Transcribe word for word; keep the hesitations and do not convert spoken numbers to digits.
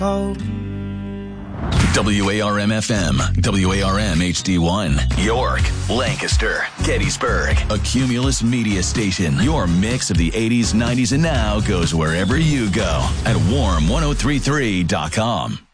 Oh. W A R M F M, W A R M H D one, York, Lancaster, Gettysburg, a Cumulus media station. Your mix of the eighties, nineties, and now goes wherever you go at warm ten thirty-three dot com.